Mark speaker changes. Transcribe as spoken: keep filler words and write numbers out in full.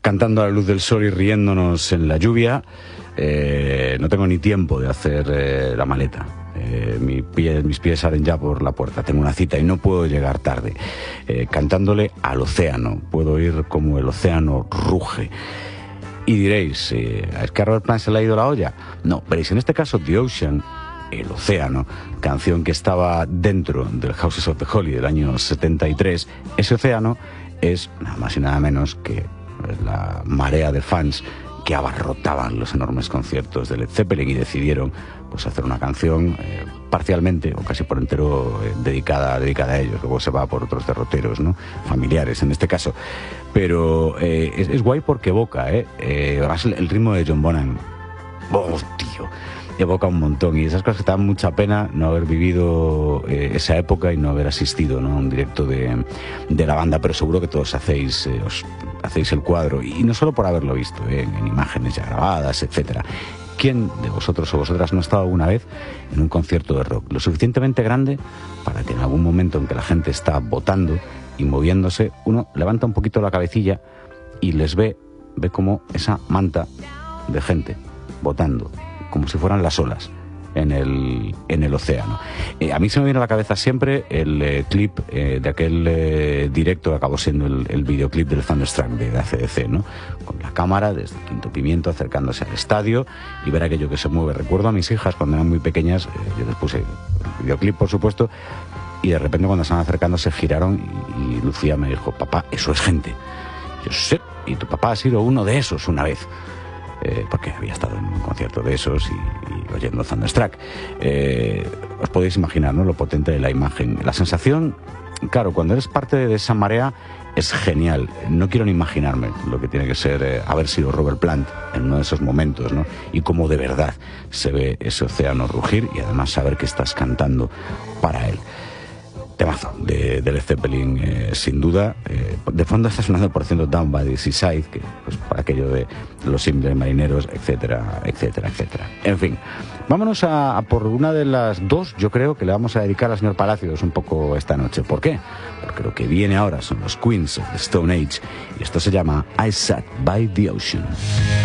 Speaker 1: cantando a la luz del sol y riéndonos en la lluvia. Eh, no tengo ni tiempo de hacer eh, la maleta. Eh, mi pie, mis pies salen ya por la puerta. Tengo una cita y no puedo llegar tarde. Eh, cantándole al océano. Puedo oír como el océano ruge. Y diréis, eh, ¿es que a Robert Plant se le ha ido la olla? No, veréis, en este caso The Ocean, el océano, canción que estaba dentro del Houses of the Holy del año setenta y tres, ese océano es nada más y nada menos que la marea de fans que abarrotaban los enormes conciertos de Led Zeppelin y decidieron pues hacer una canción eh, parcialmente o casi por entero eh, dedicada, dedicada a ellos. Luego se va por otros derroteros, ¿no? Familiares en este caso. Pero eh, es, es guay porque evoca, ¿eh? eh además el, el ritmo de John Bonham. ¡Oh, tío! Evoca un montón, y esas cosas que te dan mucha pena no haber vivido eh, esa época y no haber asistido, ¿no?, a un directo de, de la banda, pero seguro que todos hacéis eh, os hacéis el cuadro, y no solo por haberlo visto eh, en, en imágenes ya grabadas, etcétera. ¿Quién de vosotros o vosotras no ha estado alguna vez en un concierto de rock lo suficientemente grande para que en algún momento en que la gente está votando y moviéndose, uno levanta un poquito la cabecilla y les ve, ve como esa manta de gente votando, como si fueran las olas en el, en el océano? Eh, a mí se me viene a la cabeza siempre el eh, clip eh, de aquel eh, directo que acabó siendo el, el videoclip del Thunderstruck de A C D C, ¿no? Con la cámara desde el Quinto Pimiento acercándose al estadio y ver aquello que se mueve. Recuerdo a mis hijas cuando eran muy pequeñas, eh, yo les puse el videoclip, por supuesto, y de repente cuando estaban acercando se giraron y, y Lucía me dijo: papá, eso es gente. Yo sé, y tu papá ha sido uno de esos una vez. Eh, porque había estado en un concierto de esos y, y oyendo Thunderstruck. Eh, os podéis imaginar, ¿no?, lo potente de la imagen. La sensación, claro, cuando eres parte de esa marea es genial. No quiero ni imaginarme lo que tiene que ser eh, haber sido Robert Plant en uno de esos momentos, ¿no? Y cómo de verdad se ve ese océano rugir y además saber que estás cantando para él. Temazo de, de Led Zeppelin, eh, sin duda. Eh, de fondo está sonando, por ciento, Down by the Seaside, que pues para aquello de los simples marineros, etcétera, etcétera, etcétera. En fin, vámonos a, a por una de las dos, yo creo, que le vamos a dedicar al señor Palacios un poco esta noche. ¿Por qué? Porque lo que viene ahora son los Queens of the Stone Age y esto se llama I Sat by the Ocean.